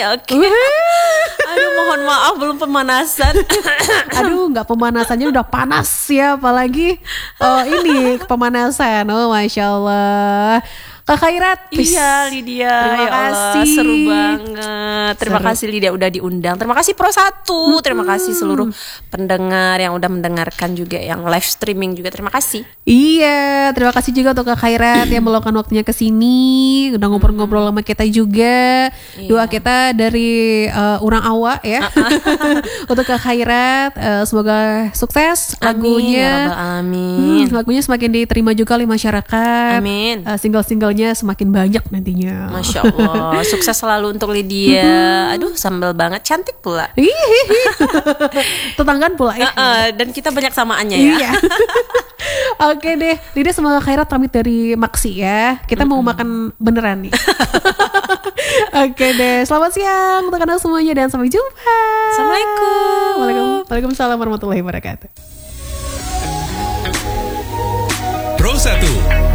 oke. Aduh, mohon maaf belum pemanasan. Aduh, nggak pemanasannya udah panas ya, apalagi ini pemanasan. Oh, Masya Allah. Kak Khairat, Iya Lydia, terima ya Allah, kasih. seru banget. Terima kasih Lydia udah diundang. Terima kasih Pro 1. Terima kasih seluruh pendengar yang udah mendengarkan juga, yang live streaming juga. Terima kasih. Iya, terima kasih juga untuk Kak Khairat yang meluangkan waktunya ke sini, udah ngobrol-ngobrol sama kita juga. Doa kita dari orang awak ya. Untuk Kak Khairat, semoga sukses lagunya. Amin, ya Rabbal Alamin. Lagunya semakin diterima juga oleh masyarakat. Amin. Single-singlenya semakin banyak nantinya. Masya Allah, sukses selalu untuk Lydia. Aduh, sambal banget, cantik pula. Tetanggaan pula ya. Dan kita banyak samaannya ya. Iya. Oke deh, Lydia semoga Khairat pamit dari Maksi ya. Kita mau makan beneran nih. Oke deh, selamat siang untuk anda semuanya dan sampai jumpa. Assalamualaikum. Waalaikumsalam warahmatullahi wabarakatuh. Pro 1